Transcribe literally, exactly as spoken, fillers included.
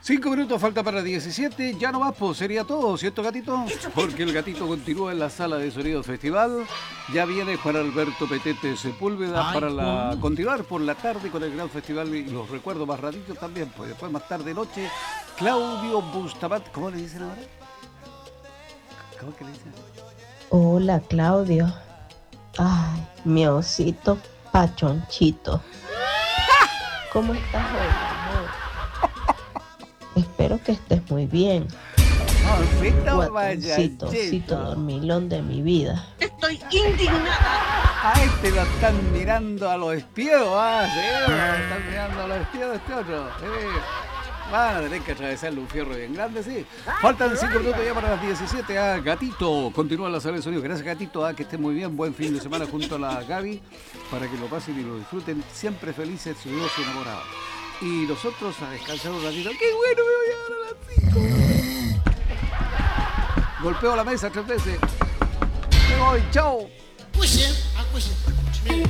Cinco minutos falta para diecisiete, ya no más, pues sería todo, ¿cierto, gatito? Porque el gatito continúa en la sala de sonido festival. Ya viene Juan Alberto Petete Sepúlveda Ay, para la, Juan. continuar por la tarde con el gran festival y los recuerdos más ratitos también, pues después más tarde noche, Claudio Bustamante, ¿cómo le dicen ahora? ¿Cómo que le dicen? Hola, Claudio. Ay, mi osito pachonchito. ¿Cómo estás hoy, amor? Espero que estés muy bien. Osito Guatoncito, osito Pachonchito. dormilón de mi vida. Estoy indignada. A este lo están mirando a los espías, ah, sí, lo están mirando a los espías de este otro. Sí. Van a tener que atravesarle un fierro bien grande, sí. Faltan cinco minutos ya para las diecisiete. Ah, Gatito, continúa la sala de sonido. Gracias, Gatito. Ah, que estén muy bien. Buen fin de semana junto a la Gaby para que lo pasen y lo disfruten. Siempre felices, sus dos enamorados. Y nosotros a descansar un ratito. ¡Qué bueno! Me voy a llegar a las cinco. Golpeo la mesa tres veces. Me voy, chao. Push it. I push it.